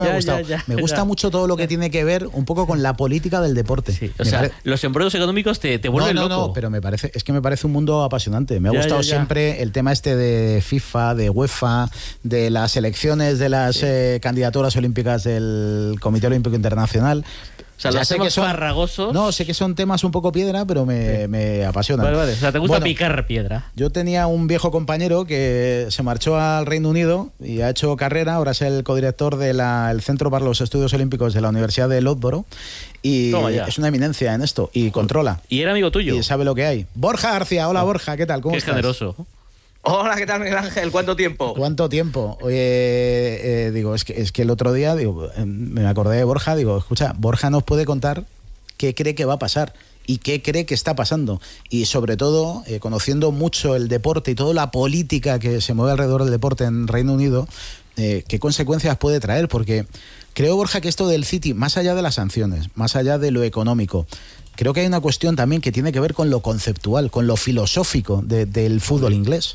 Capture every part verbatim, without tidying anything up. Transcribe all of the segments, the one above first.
me ya, ha gustado. Ya, ya, me gusta ya. mucho todo lo que tiene que ver un poco con la política del deporte. Sí, o me sea, pare... los embrollos económicos te, te vuelven no, no, loco. No, pero me parece, es que me parece un mundo apasionante. Me ha ya, gustado ya, ya. siempre el tema este de FIFA, de UEFA, de las elecciones de las sí. eh, candidaturas olímpicas del Comité Olímpico Internacional. O sea, los sé temas que son, farragosos... No, sé que son temas un poco piedra, pero me, sí. me apasionan. Vale, vale. O sea, te gusta bueno, picar piedra. Yo tenía un viejo compañero que se marchó al Reino Unido y ha hecho carrera. Ahora es el codirector del Centro para los Estudios Olímpicos de la Universidad de Loughborough. Y es una eminencia en esto. Y controla. Y era amigo tuyo. Y sabe lo que hay. Borja García. Hola, Borja. ¿Qué tal? ¿Cómo Qué estás? generoso. Hola, ¿qué tal, Miguel Ángel? ¿Cuánto tiempo? ¿Cuánto tiempo? Oye, eh, digo, es que, es que el otro día digo, me acordé de Borja. Digo, escucha, Borja nos puede contar qué cree que va a pasar y qué cree que está pasando. Y sobre todo, eh, conociendo mucho el deporte y toda la política que se mueve alrededor del deporte en Reino Unido, eh, qué consecuencias puede traer. Porque creo, Borja, que esto del City, más allá de las sanciones, más allá de lo económico, creo que hay una cuestión también que tiene que ver con lo conceptual, con lo filosófico de, del fútbol inglés.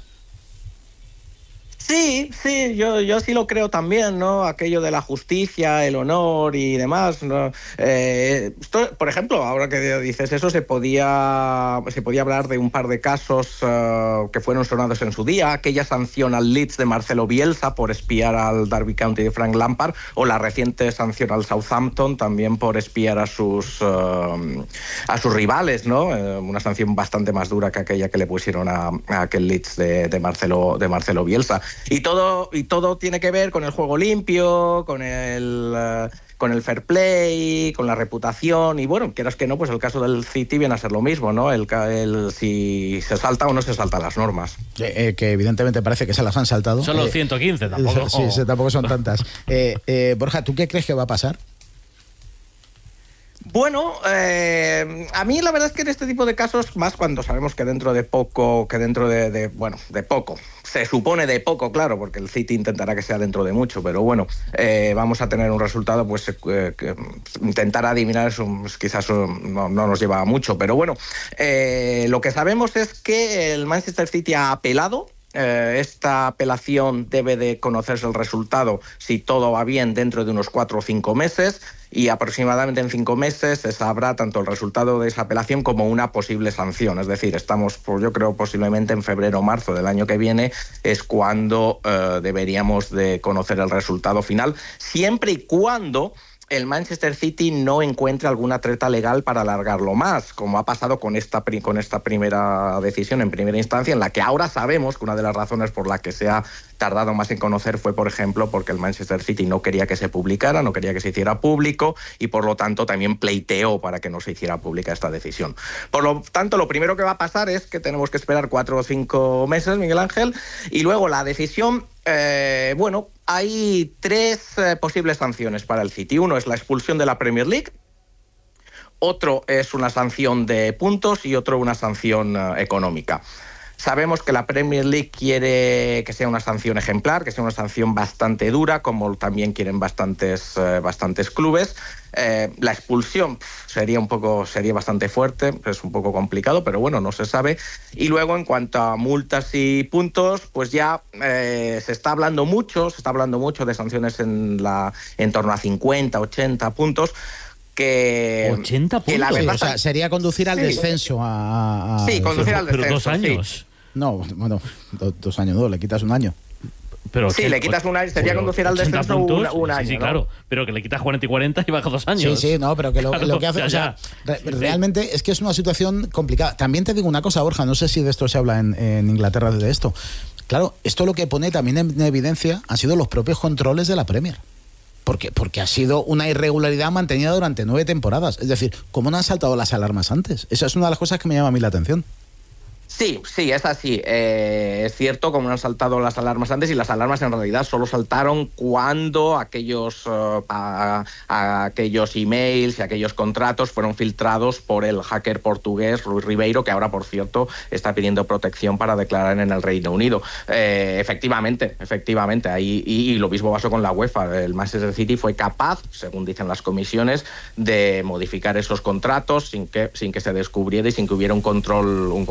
Sí, sí, yo, yo sí lo creo también, ¿no? Aquello de la justicia, el honor y demás, ¿no? Eh, esto, por ejemplo, ahora que dices eso, se podía, se podía hablar de un par de casos uh, que fueron sonados en su día, aquella sanción al Leeds de Marcelo Bielsa por espiar al Derby County de Frank Lampard, o la reciente sanción al Southampton también por espiar a sus, uh, a sus rivales, ¿no? Eh, una sanción bastante más dura que aquella que le pusieron a, a aquel Leeds de, de, Marcelo, de Marcelo Bielsa. Y todo, y todo tiene que ver con el juego limpio, con el, uh, con el fair play, con la reputación. Y bueno, quieras que no, pues el caso del City viene a ser lo mismo, ¿no? El, el si se salta o no se salta las normas. Eh, eh, que evidentemente parece que se las han saltado. Son los eh, ciento quince, tampoco. Sí, sí, tampoco son tantas. Eh, eh, Borja, ¿tú qué crees que va a pasar? Bueno, eh, a mí la verdad es que en este tipo de casos, más cuando sabemos que dentro de poco, que dentro de, de, bueno, de poco, se supone de poco, claro, porque el City intentará que sea dentro de mucho, pero bueno, eh, vamos a tener un resultado, pues eh, que intentar adivinar eso, pues, quizás no, no nos lleva a mucho, pero bueno, eh, lo que sabemos es que el Manchester City ha apelado. Eh, esta apelación debe de conocerse el resultado, si todo va bien, dentro de unos cuatro o cinco meses, y aproximadamente en cinco meses se sabrá tanto el resultado de esa apelación como una posible sanción. Es decir, estamos, pues, yo creo, posiblemente en febrero o marzo del año que viene es cuando eh, deberíamos de conocer el resultado final, siempre y cuando el Manchester City no encuentre alguna treta legal para alargarlo más, como ha pasado con esta, con esta primera decisión en primera instancia, en la que ahora sabemos que una de las razones por la que se ha tardado más en conocer fue, por ejemplo, porque el Manchester City no quería que se publicara, no quería que se hiciera público y, por lo tanto, también pleiteó para que no se hiciera pública esta decisión. Por lo tanto, lo primero que va a pasar es que tenemos que esperar cuatro o cinco meses, Miguel Ángel, y luego la decisión, eh, bueno, hay tres eh, posibles sanciones para el City. Uno es la expulsión de la Premier League, otro es una sanción de puntos y otro una sanción eh, económica. Sabemos que la Premier League quiere que sea una sanción ejemplar, que sea una sanción bastante dura, como también quieren bastantes, eh, bastantes clubes. Eh, la expulsión pff, sería un poco, sería bastante fuerte, es un poco complicado, pero bueno, no se sabe. Y luego, en cuanto a multas y puntos, pues ya eh, se está hablando mucho, se está hablando mucho de sanciones en la, en torno a cincuenta, ochenta puntos. Que, ochenta puntos. Que la verdad, o sea, sería conducir al sí. descenso a, a sí, conducir al descenso. Pero dos años. Sí. No, bueno, do, dos años, no, le quitas un año. Pero sí, le quitas un año, sería conducir al descenso puntos, un, un sí, año. Sí, sí, ¿no? Claro, pero que le quitas cuarenta y cuarenta y baja dos años. Sí, sí, no, pero que lo, claro, lo que hace, ya, o sea, ya. re, realmente es que es una situación complicada. También te digo una cosa, Borja, no sé si de esto se habla en, en Inglaterra de esto. Claro, esto lo que pone también en evidencia han sido los propios controles de la Premier. Porque, porque ha sido una irregularidad mantenida durante nueve temporadas. Es decir, ¿cómo no han saltado las alarmas antes? Esa es una de las cosas que me llama a mí la atención. Sí, sí, es así. Eh, es cierto, como han saltado las alarmas antes, y las alarmas en realidad solo saltaron cuando aquellos, uh, a, a aquellos emails y aquellos contratos fueron filtrados por el hacker portugués Rui Ribeiro, que ahora, por cierto, está pidiendo protección para declarar en el Reino Unido. Eh, efectivamente, efectivamente, ahí, y, y lo mismo pasó con la UEFA. El Manchester City fue capaz, según dicen las comisiones, de modificar esos contratos sin que, sin que se descubriera y sin que hubiera un control, un control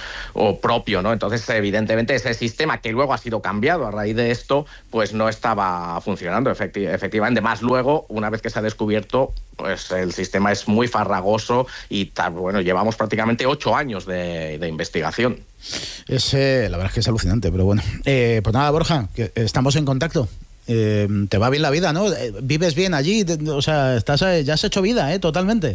o propio, ¿no? Entonces, evidentemente, ese sistema que luego ha sido cambiado a raíz de esto, pues no estaba funcionando efecti- efectivamente. Más luego, una vez que se ha descubierto, pues el sistema es muy farragoso y tal, bueno, llevamos prácticamente ocho años de, de investigación. Es, eh, la verdad es que es alucinante, pero bueno. Eh, pues nada, Borja, que estamos en contacto. Eh, te va bien la vida, ¿no? Eh, vives bien allí, te, o sea, estás, eh, ya has hecho vida, ¿eh? Totalmente.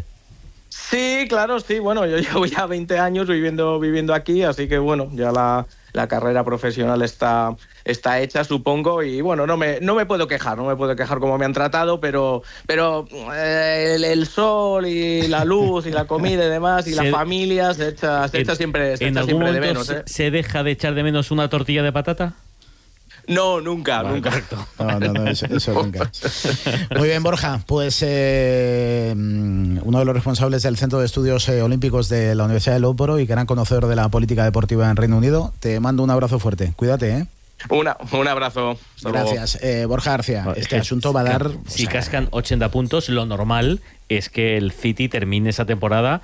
Sí, claro, sí. Bueno, yo llevo ya veinte años viviendo, viviendo aquí, así que bueno, ya la, la carrera profesional está, está hecha, supongo, y bueno, no me, no me puedo quejar, no me puedo quejar como me han tratado, pero, pero eh, el, el sol y la luz y la comida y demás y Se- la familia se echa, se En- echa siempre, se ¿En echa algún siempre de momento menos, ¿eh? se, se deja de echar de menos una tortilla de patata? No, nunca, Vale, nunca. correcto. No, no, no, eso, eso nunca. Muy bien, Borja. Pues eh, uno de los responsables del Centro de Estudios eh, Olímpicos de la Universidad de Loughborough y gran conocedor de la política deportiva en Reino Unido, te mando un abrazo fuerte. Cuídate, ¿eh? Una, un abrazo. Hasta luego. Gracias. Eh, Borja García, Vale, este es- asunto va a dar... Si o sea, cascan ochenta puntos, lo normal es que el City termine esa temporada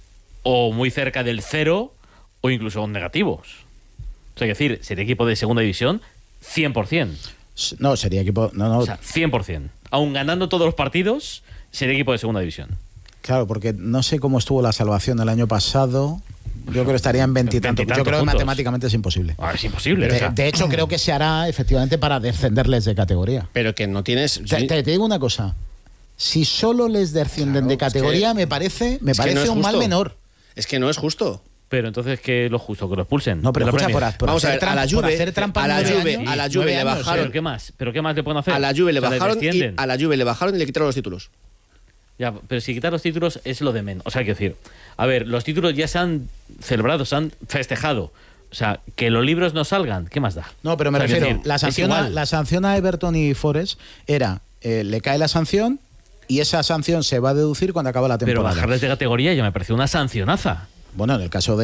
o muy cerca del cero o incluso con negativos. O sea, es decir, sería equipo de segunda división cien por ciento. no, sería equipo... No, no, O sea, cien por ciento. Aún ganando todos los partidos, sería equipo de segunda división. claro, porque no sé cómo estuvo la salvación el año pasado. Yo creo que estaría en veintitantos. Yo Veintitantos creo que puntos. matemáticamente es imposible. Ah, es imposible. o De, sea. de hecho, creo que se hará efectivamente para descenderles de categoría. Pero que no tienes... Te, te- te digo una cosa. Si solo les descienden Claro, de es que- categoría, me parece, me es que parece no es un mal justo. menor. Es que no es justo. Pero entonces, ¿qué es lo justo? ¿Que lo expulsen? No, pero de la escucha, Premier. por, por Vamos a hacer ver, a la trampa- por Juve- hacer trampa a la nueve Juve- años, a la Juve nueve le años, bajaron- ¿Pero qué más? ¿Pero qué más le pueden hacer? A la Juve le O sea, les bajaron y descienden. a la Juve le bajaron y le quitaron los títulos. Ya, pero si quitar los títulos es lo de menos. O sea, hay que decir, a ver, los títulos ya se han celebrado, se han festejado. O sea, que los libros no salgan, ¿qué más da? No, pero me O sea, quiero refiero, decir, la es sanción, a, igual. la sanción a Everton y Forest era, eh, le cae la sanción y esa sanción se va a deducir cuando acaba la Pero temporada. bajarles de categoría ya me pareció una sancionaza. Bueno, en el caso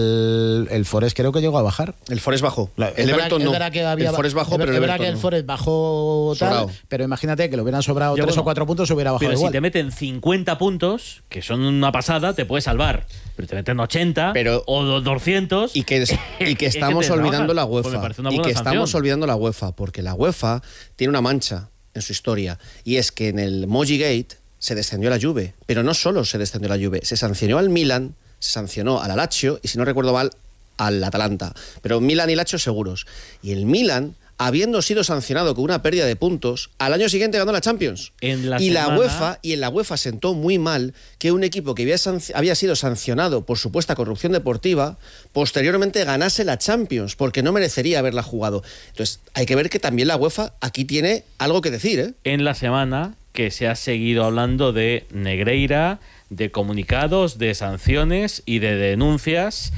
del el Forest creo que llegó a bajar. El Forest bajó. La- el es verdad- Everton es no. verdad que había- el Forest bajó, es pero el verdad Everton que el no. Forest bajó tal, Sobrado. pero imagínate que le hubieran sobrado Ya, tres bueno, o cuatro puntos, hubiera bajado Pero igual. si te meten cincuenta puntos, que son una pasada, te puedes salvar. Pero te meten ochenta Pero- o do- doscientos. Y que, es- y que es estamos te olvidando bajan. la Pues me UEFA. parece una y buena que estamos sanción. olvidando la UEFA, porque la UEFA tiene una mancha en su historia. Y es que en el Moji Gate se descendió la Juve. Pero no solo se descendió la Juve, se sancionó al Milan, se sancionó al Lazio y, si no recuerdo mal, al Atalanta. Pero Milan y Lazio seguros. Y el Milan, habiendo sido sancionado con una pérdida de puntos, al año siguiente ganó la Champions. En la y la semana- UEFA y en la UEFA sentó muy mal que un equipo que había, sanc- había sido sancionado por supuesta corrupción deportiva posteriormente ganase la Champions, porque no merecería haberla jugado. Entonces, hay que ver que también la UEFA aquí tiene algo que decir, ¿eh? En la semana que se ha seguido hablando de Negreira, de comunicados, de sanciones y de denuncias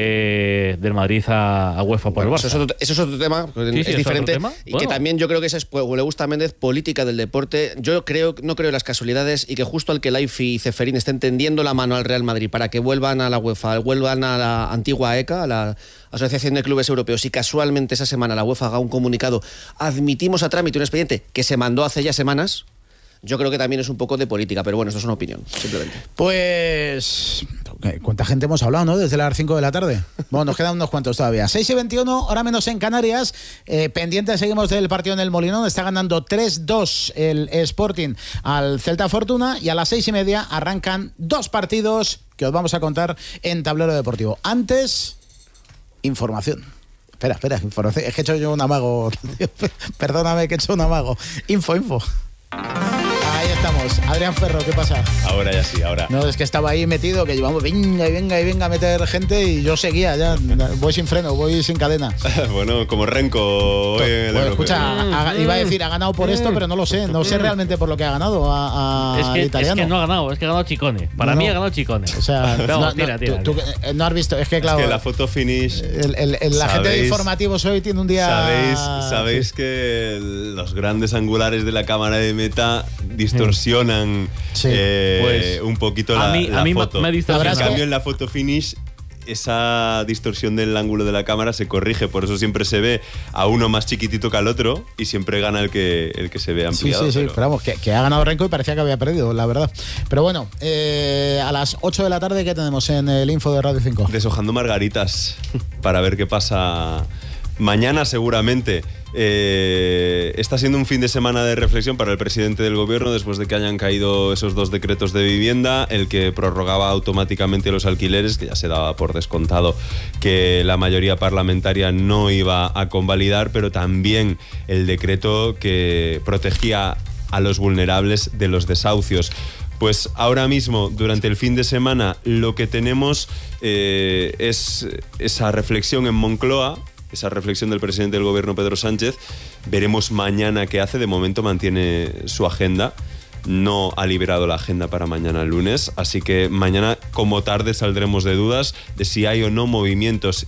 eh, del Madrid a, a UEFA por Bueno, el eso, Barça. es otro, eso es otro tema, Sí, sí, es es diferente. otro tema. Y Bueno. que también yo creo que esa es, pues, le gusta a Méndez, política del deporte. Yo creo, no creo en las casualidades y que justo al que Laifi y Ceferín estén tendiendo la mano al Real Madrid para que vuelvan a la UEFA, vuelvan a la antigua ECA, a la Asociación de Clubes Europeos, y casualmente esa semana la UEFA haga un comunicado, admitimos a trámite un expediente que se mandó hace ya semanas. Yo creo que también es un poco de política, pero bueno, esto es una opinión, simplemente. Pues... ¿Cuánta gente hemos hablado, no? Desde las cinco de la tarde. Bueno, nos quedan unos cuantos todavía. seis y veintiuno, hora menos en Canarias. Eh, pendientes seguimos del partido en el Molinón. Está ganando tres dos el Sporting al Celta Fortuna. Y a las seis y media arrancan dos partidos que os vamos a contar en Tablero Deportivo. Antes, información. Espera, espera, información. Es que he hecho yo un amago. Perdóname que he hecho un amago. Info, info. Ahí estamos. Adrián Ferro, ¿qué pasa? Ahora ya sí, ahora. No, es que estaba ahí metido, que llevamos venga y venga y venga a meter gente y yo seguía ya. Voy sin freno, voy sin cadena. Bueno, como Renko hoy en el Bueno, europeo. escucha, ha- iba a decir, ha ganado por esto, pero no lo sé. No sé realmente por lo que ha ganado a, a- Es al que, es italiano. que no ha ganado, es que ha ganado Chicone. Para No, mí no. ha ganado Chicone. O sea, no, no, tira, no, tira. tú, tira. tú, eh, no has visto, es que claro, Es que la foto finish. el- el- el- la gente de ¿Sabéis? informativos hoy tiene un día... Sabéis, sabéis Sí. que el- los grandes angulares de la cámara de meta distorsionan Sí. eh, Pues, un poquito a la, mí- la a mí me- foto. me ha distorsionado. En La verdad es cambio, que- en la foto finish esa distorsión del ángulo de la cámara se corrige, por eso siempre se ve a uno más chiquitito que al otro y siempre gana el que, el que se ve ampliado. Sí, sí, sí, pero, pero vamos, que, que ha ganado Renko y parecía que había perdido, la verdad. Pero bueno, eh, a las ocho de la tarde, ¿qué tenemos en el Info de Radio cinco? Deshojando margaritas para ver qué pasa mañana seguramente. Eh, está siendo un fin de semana de reflexión para el presidente del gobierno después de que hayan caído esos dos decretos de vivienda, el que prorrogaba automáticamente los alquileres, que ya se daba por descontado que la mayoría parlamentaria no iba a convalidar, pero también el decreto que protegía a los vulnerables de los desahucios. Pues ahora mismo, durante el fin de semana, lo que tenemos eh, es esa reflexión en Moncloa, esa reflexión del presidente del gobierno, Pedro Sánchez. Veremos mañana qué hace. De momento mantiene su agenda. No ha liberado la agenda para mañana lunes. Así que mañana, como tarde, saldremos de dudas de si hay o no movimientos.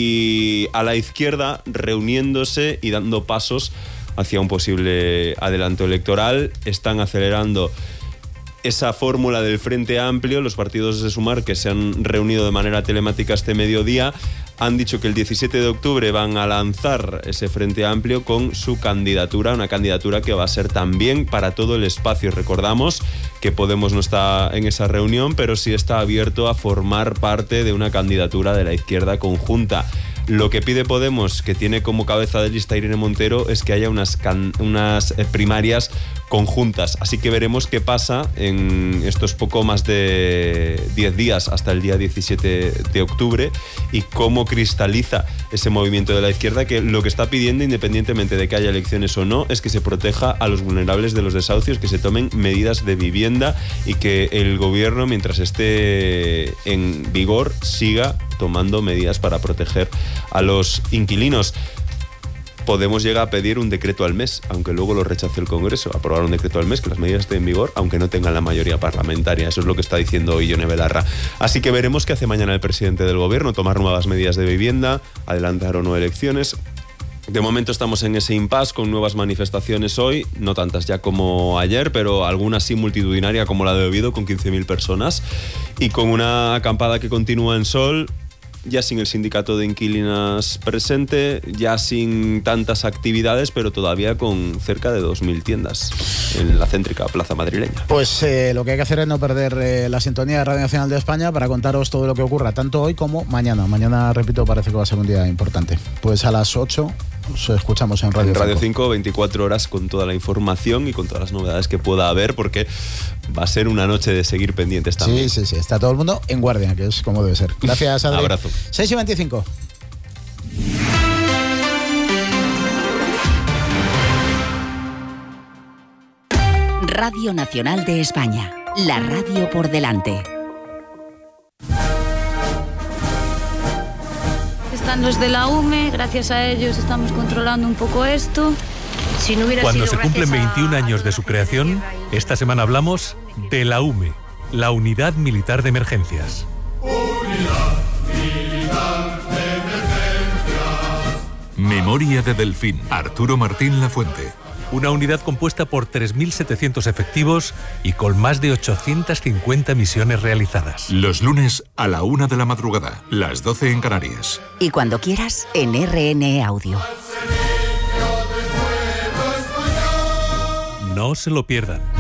Y a la izquierda, reuniéndose y dando pasos hacia un posible adelanto electoral. Están acelerando esa fórmula del Frente Amplio. Los partidos de Sumar, que se han reunido de manera telemática este mediodía, han dicho que el diecisiete de octubre van a lanzar ese Frente Amplio con su candidatura, una candidatura que va a ser también para todo el espacio. Recordamos que Podemos no está en esa reunión, pero sí está abierto a formar parte de una candidatura de la izquierda conjunta. Lo que pide Podemos, que tiene como cabeza de lista Irene Montero, es que haya unas, can- unas primarias conjuntas. Así que veremos qué pasa en estos poco más de diez días hasta el día diecisiete de octubre y cómo cristaliza ese movimiento de la izquierda, que lo que está pidiendo, independientemente de que haya elecciones o no, es que se proteja a los vulnerables de los desahucios, que se tomen medidas de vivienda y que el gobierno, mientras esté en vigor, siga tomando medidas para proteger a los inquilinos. Podemos llegar a pedir un decreto al mes, aunque luego lo rechace el Congreso, aprobar un decreto al mes, que las medidas estén en vigor, aunque no tengan la mayoría parlamentaria. Eso es lo que está diciendo hoy Ione Belarra. Así que veremos qué hace mañana el presidente del gobierno, tomar nuevas medidas de vivienda, adelantar o no elecciones. De momento estamos en ese impasse con nuevas manifestaciones hoy, no tantas ya como ayer, pero algunas sí multitudinaria como la de Oviedo, con quince mil personas, y con una acampada que continúa en Sol, ya sin el sindicato de inquilinas presente, ya sin tantas actividades, pero todavía con cerca de dos mil tiendas en la céntrica plaza madrileña. Pues eh, lo que hay que hacer es no perder eh, la sintonía de Radio Nacional de España para contaros todo lo que ocurra, tanto hoy como mañana. Mañana, repito, parece que va a ser un día importante. Pues a las ocho os escuchamos en Radio, en Radio cinco, veinticuatro horas con toda la información y con todas las novedades que pueda haber, porque va a ser una noche de seguir pendientes también. Sí, sí, sí. Está todo el mundo en guardia, que es como debe ser. Gracias, Adri. Abrazo. seis y veinticinco. Radio Nacional de España. La radio por delante. Están los de la U M E, gracias a ellos estamos controlando un poco esto. Si no hubiera Cuando sido se cumplen gracias a- veintiún años de su creación, esta semana hablamos de la U M E, la Unidad Militar de Emergencias. Memoria de Delfín. Arturo Martín Lafuente. Una unidad compuesta por tres mil setecientos efectivos y con más de ochocientas cincuenta misiones realizadas. Los lunes a la una de la madrugada, las doce en Canarias. Y cuando quieras, en R N E Audio. No se lo pierdan.